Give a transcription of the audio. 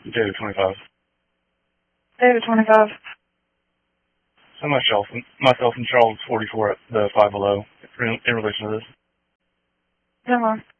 David 25. David 25. So myself and Charles 44 at the 5 below in relation to this. Come on.